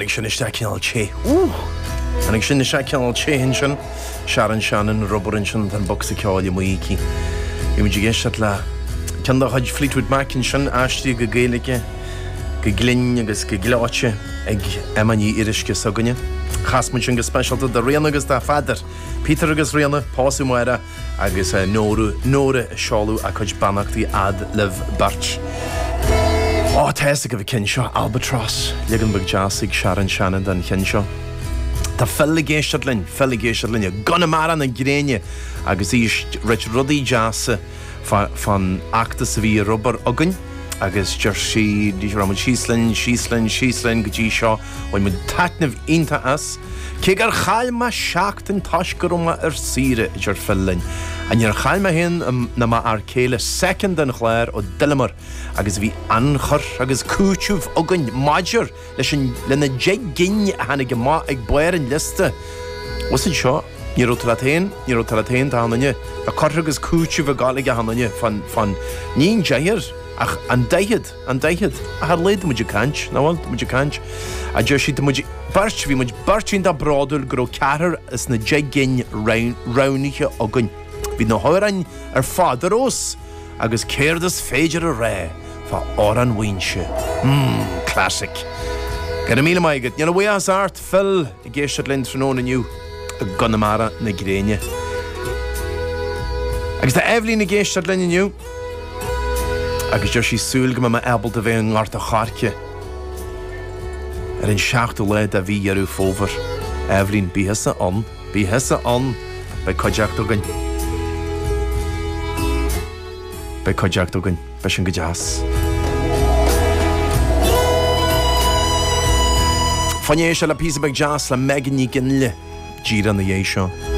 Anig sin is ceanal ché. Anig sin is ceanal ché hin sin, Sharon Shannon, Robert sin an box ceáil muíci. Imiid géisiat le cean do chuid Fleetwood Mac in sin astí go géalaige, go glinn agus go gláite ag emaní irisce saganne. Chasmun sin go specialta de riana agus de fadar. Peter agus riana, pásu muire agus nóra seáú a chuid bannachtaí ad liv bart. Testa go bh cin seo Albatross, ligan bag jaasig Sharon Shannon den cin seo. Tá felligéisiad linn, Gunamara na gréine agus is reit rudaí jaasa fan acta sa bhí rubber agan agus jersey dí ramad síslinn go dtí seo bhain mu taitnamh ionta as cégar chailma seachtain taisgurúma sire idir fellin. An ar chailma hen na ma ar céile second an chléir ó Dillamar agus bhí anchar agus cúitiúh agan maidir lena deag ginn a hanig má ag buir an liste. Was an seo? Ní rotalatén tá hanne a chor agus cúitiúh a gáige hanne fan níon deir ach an daiad a had leid muidir cant náhil muidir cant a dúir si muidir bart bhí muid bartín dá brádúil go ceathar is na deag ginn ránaiche agan. Bhí na háirain ar fádarós agus céirdas féidir a ré fá áran bhainse. Classic. Gan míle maigad, neana bhuiá as art fill I géisiad linn tróna nniu a Gunamara na gréine. Agus tá Evelyn na géisiad linn nniu agus dúir sí súil go ma ebal a bheith an ngart a charce ar an seachtú leid a bhí arú fóver. Evelyn, bí hesa an bei coideacht agan. Bei coideacht agan, bei sin go deas. Fanné se le písa beag deas le megan ní gin le díra na dhé seo.